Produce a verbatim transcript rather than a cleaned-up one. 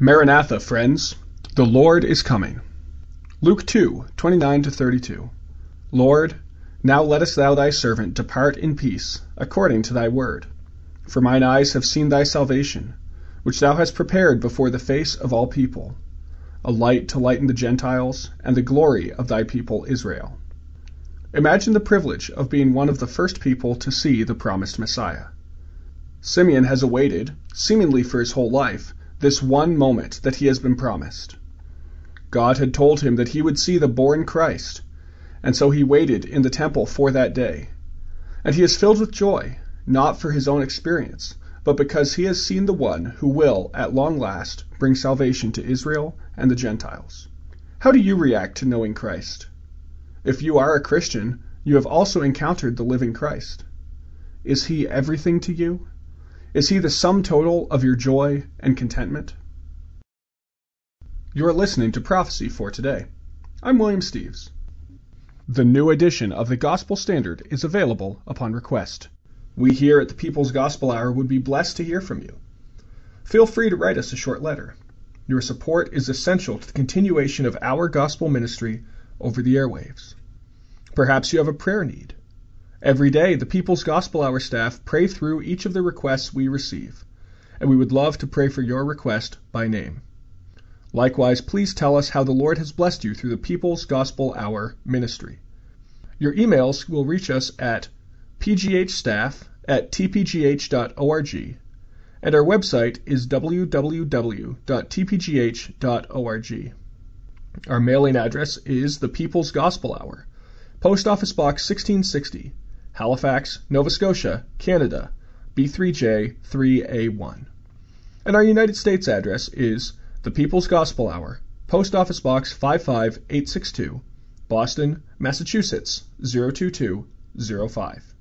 Maranatha, friends, the Lord is coming. Luke two, twenty-nine to thirty-two. Lord, now lettest thou thy servant depart in peace, according to thy word. For mine eyes have seen thy salvation, which thou hast prepared before the face of all people, a light to lighten the Gentiles, and the glory of thy people Israel. Imagine the privilege of being one of the first people to see the promised Messiah. Simeon has awaited, seemingly for his whole life, this one moment that he has been promised. God had told him that he would see the born Christ, and so he waited in the temple for that day. And he is filled with joy, not for his own experience, but because he has seen the one who will, at long last, bring salvation to Israel and the Gentiles. How do you react to knowing Christ? If you are a Christian, you have also encountered the living Christ. Is he everything to you? Is he the sum total of your joy and contentment? You are listening to Prophecy for Today. I'm William Steves. The new edition of the Gospel Standard is available upon request. We here at the People's Gospel Hour would be blessed to hear from you. Feel free to write us a short letter. Your support is essential to the continuation of our gospel ministry over the airwaves. Perhaps you have a prayer need. Every day, the People's Gospel Hour staff pray through each of the requests we receive, and we would love to pray for your request by name. Likewise, please tell us how the Lord has blessed you through the People's Gospel Hour ministry. Your emails will reach us at p g h staff at t p g h dot org, and our website is w w w dot t p g h dot org. Our mailing address is the People's Gospel Hour, Post Office Box sixteen sixty, Halifax, Nova Scotia, Canada, B three J three A one. And our United States address is the People's Gospel Hour, Post Office Box five five eight six two, Boston, Massachusetts zero two two zero five.